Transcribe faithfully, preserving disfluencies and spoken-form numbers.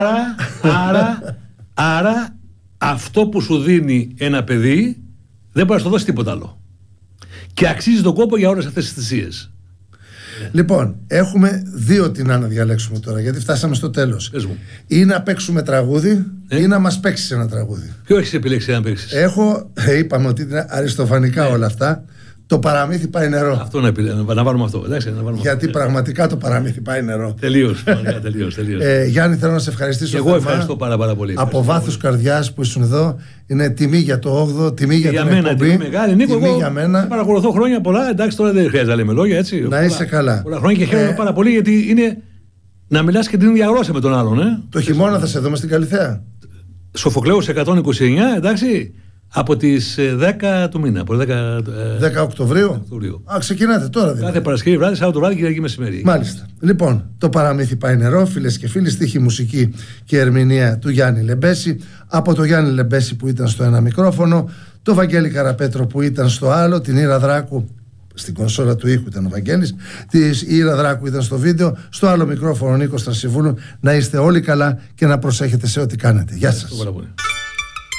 Άρα, άρα, άρα αυτό που σου δίνει ένα παιδί δεν μπορεί να σου δώσει τίποτα άλλο. Και αξίζει τον κόπο για όλες αυτές τις θυσίες. Λοιπόν, έχουμε δύο τι να διαλέξουμε τώρα, γιατί φτάσαμε στο τέλος. Ή να παίξουμε τραγούδι, ε? ή να μας παίξεις ένα τραγούδι. Ποιο έχεις επιλέξει να παίξεις? Έχω, είπαμε ότι είναι αριστοφανικά ε. όλα αυτά. Το παραμύθι πάει νερό. Αυτό να, επιλέ... να βάλουμε αυτό. Εντάξει, να βάλουμε γιατί αυτό. πραγματικά το παραμύθι πάει νερό. Τελείως. τελείως, τελείως. Ε, Γιάννη, θέλω να σε ευχαριστήσω. Και εγώ ευχαριστώ πάρα, πάρα πολύ. Από βάθους καρδιάς που ήσουν εδώ. Είναι τιμή για το όγδοο, τιμή για, για την μένα, εκπομπή. Τιμή μεγάλη. Νίκο, τιμή εγώ για μένα. Παρακολουθώ χρόνια πολλά. Εντάξει, τώρα δεν χρειάζεται να λέμε λόγια, έτσι. Να πολλά, είσαι καλά. Πολλά χρόνια και χαίρομαι ε... πάρα πολύ, γιατί είναι να μιλάς και την ίδια γλώσσα με τον άλλον. Ε. Το χειμώνα θα σε δούμε στην Καλιθέα. Σοφοκλέους εκατόν είκοσι εννιά, εντάξει. Από τις δέκα του μήνα. Από δέκα, δέκα Οκτωβρίου. Οκτωβρίου. Α, ξεκινάτε τώρα δηλαδή. Κάθε Παρασκευή βράδυ, Σάββατο βράδυ, Κυριακή μεσημέρι. Μάλιστα. Λοιπόν, το παραμύθι πάει νερό, φίλες και φίλοι, στίχη, μουσική και ερμηνεία του Γιάννη Λεμπέση. Από το Γιάννη Λεμπέση που ήταν στο ένα μικρόφωνο, το Βαγγέλη Καραπέτρο που ήταν στο άλλο, την Ήρα Δράκου. Στην κονσόλα του ήχου ήταν ο Βαγγέλης, τη Ήρα Δράκου ήταν στο βίντεο, στο άλλο μικρόφωνο ο Νίκος Τρασιβούλου. Να είστε όλοι καλά και να προσέχετε σε ό,τι κάνετε. Γεια σας.